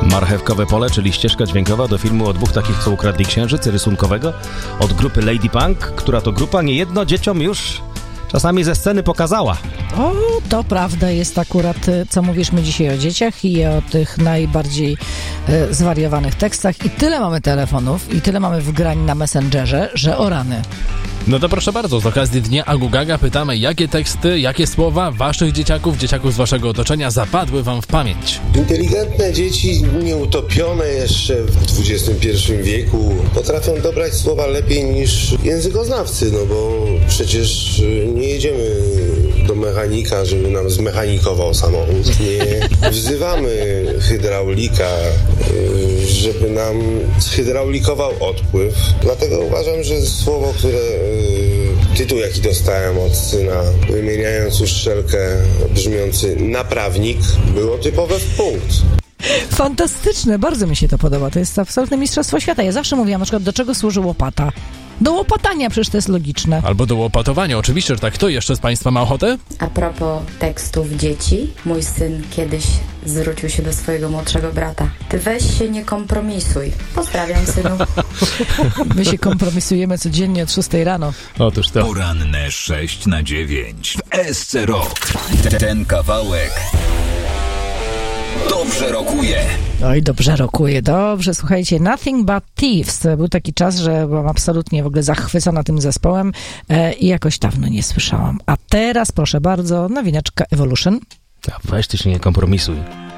Marchewkowe pole, czyli ścieżka dźwiękowa do filmu o dwóch takich, co ukradli księżyc rysunkowego od grupy Lady Punk, która to grupa niejedno dzieciom już czasami ze sceny pokazała. O, to prawda jest akurat, co mówiliśmy dzisiaj o dzieciach i o tych najbardziej zwariowanych tekstach. I tyle mamy telefonów, i tyle mamy wgrań na Messengerze, że o rany. No to proszę bardzo, z okazji Dnia Agu-Gaga pytamy, jakie teksty, jakie słowa waszych dzieciaków z waszego otoczenia zapadły wam w pamięć? Inteligentne dzieci, nieutopione jeszcze w XXI wieku, potrafią dobrać słowa lepiej niż językoznawcy, no bo przecież nie jedziemy do mechanika, żeby nam zmechanikował samochód. Nie wzywamy hydraulika, żeby nam zhydraulikował odpływ. Dlatego uważam, że słowo, które tytuł, jaki dostałem od syna, wymieniając uszczelkę, brzmiący naprawnik, było typowe w punkt. Fantastyczne, bardzo mi się to podoba. To jest absolutne mistrzostwo świata. Ja zawsze mówiłam, na przykład, do czego służy łopata? Do łopatania, przecież to jest logiczne. Albo do łopatowania, oczywiście, że tak. Kto jeszcze z państwa ma ochotę? A propos tekstów dzieci, mój syn kiedyś zwrócił się do swojego młodszego brata. Ty weź się nie kompromisuj. Pozdrawiam, synu. My się kompromisujemy codziennie od 6 rano. Otóż to. Poranne 6 na 9 w SC Rock. Ten kawałek dobrze rokuje. Oj, dobrze rokuje, dobrze. Słuchajcie, Nothing But Thieves. Był taki czas, że byłam absolutnie w ogóle zachwycona tym zespołem i jakoś dawno nie słyszałam. A teraz, proszę bardzo, nowineczka Evolution. Weź ty się nie kompromisuj.